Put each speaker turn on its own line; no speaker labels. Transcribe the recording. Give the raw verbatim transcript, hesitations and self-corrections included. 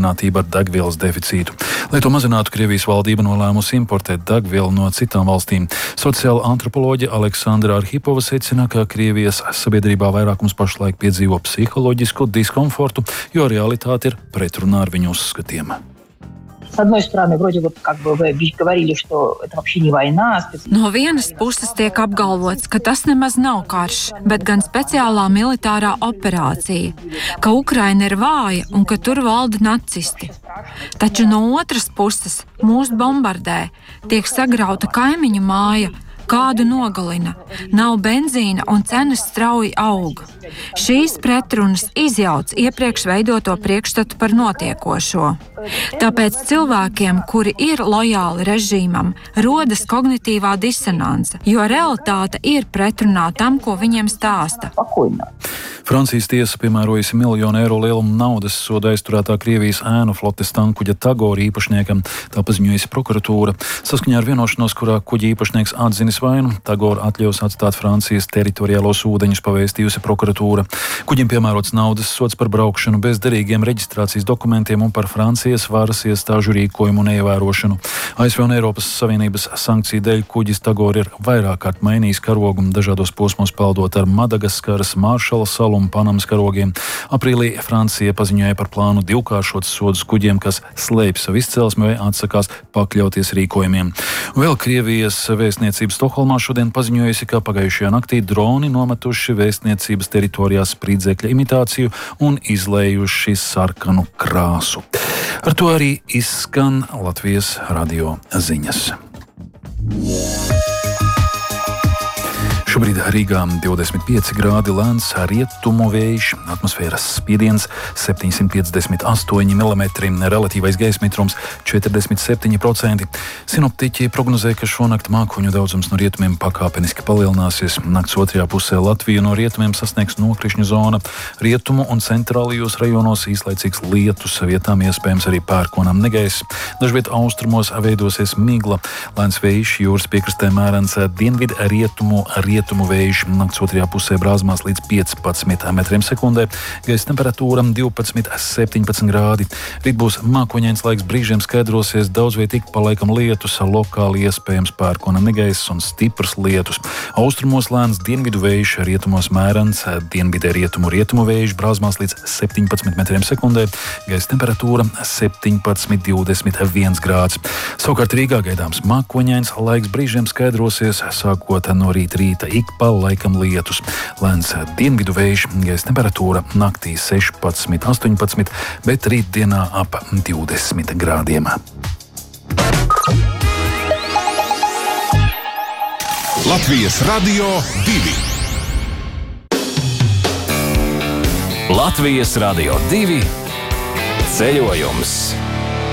neapmierinātība ar degvielas deficītu. Lai to mazinātu, Krievijas valdība nolēmusi importēt degvielu no citām valstīm. Sociāla antropoloģe Aleksandra Arhipova secina, ka Krievijas sabiedrībā vairākums pašlaik piedzīvo psiholoģisku diskomfortu, jo realitāte ir pretrunā ar viņu uzskatiem.
С одной стороны, вроде вот как бы вы говорили, что это вообще не война.
No vienas puses tiek apgalvots, ka tas nemaz nav karš, bet gan speciālā militārā operācija, ka Ukraina ir vāja un ka tur valda nacisti. Taču no otras puses mūs bombardē, tiek sagrauta kaimiņu māja, kādu nogalina, nav benzīna un cenas strauji aug. Šīs pretrunas izjauc iepriekš veidoto priekšstatu par notiekošo. Tāpēc cilvēkiem, kuri ir lojāli režīmam, rodas kognitīvā disonance, jo realitāte ir pretrunā tam, ko viņiem stāsta.
Francijas tiesa piemērojusi miljonu eiro lielumu naudas sodu aizturētā Krievijas ēnu flotes tankuģa Tagor īpašniekam, tā paziņojusi prokuratūra. Saskaņā ar vienošanos, kurā kuģa īpašnieks atzinis vainu, Tagor atļaus atstāt Francijas teritoriālos ūdeņus, pavēstījusi prokuratūra. Kuģim piemērots naudas sods par braukšanu bez derīgiem reģistrācijas dokumentiem un par Francijas varas iestāžu rīkojumu neievērošanu. A S V un Eiropas Savienības sankciju dēļ kuģis Tagor ir vairāk kārt mainījis karogu un dažādos posmos peldot ar Madagaskaras, Maršala salu un Panamas karogiem. Aprīlī Francija paziņoja par plānu divkāršot sodus kuģiem, kas slēpj savu izcelsmi vai atsakās pakļauties rīkojumiem. Vēl Krievijas vēstniecība Stokholmā šodien paziņojusi, ka pagājušajā naktī droni nometuši vēstniecības teritorijā spridzekļa imitāciju un izlējuši sarkanu krāsu. Ar to arī izskan Latvijas radio ziņas. Šobrīd Rīgā divdesmit pieci grādi, lēns rietumu vējš, atmosfēras spiediens septiņsimt piecdesmit astoņi milimetri, relatīvais gaisa mitrums četrdesmit septiņi procenti. Sinoptiķi prognozē, ka šonakt mākoņu daudzums no rietumiem pakāpeniski palielināsies. Nakts otrajā pusē Latviju no rietumiem sasniegs nokrišņu zona. Rietumu un centrālajos rajonos īslaicīgs lietus, vietām iespējams arī pērkonam negaiss. Dažviet austrumos veidosies migla, lēns vējš, jūras piekrastē mērens dienvidu rietumu rietumu. Rietumu vējš nakts otrajā pusē brāzmās līdz piecpadsmit metriem sekundē, gaisa temperatūra divpadsmit septiņpadsmit grādi. Rīt būs mākoņains laiks, brīžiem skaidrosies, daudz vai tik pa laikam lietus, lokāli iespējams pērkona negaiss un stiprs lietus. Austrumos lēns dienvidu vējš, rietumos mērens, dienvidē rietumu rietumu vējš brāzmās līdz septiņpadsmit metriem sekundē, gaisa temperatūra septiņpadsmit divdesmit viens grāds. Savukārt Rīgā gaidāms mākoņains laiks, brīžiem skaidrosies, sākot no rīta rīta ik pa laikam lietus. Lēns dienvidu vējš, gaisa temperatūra naktī sešpadsmit astoņpadsmit, bet rītdienā ap divdesmit grādiem.
Latvijas radio divi. Latvijas radio divi ceļojums.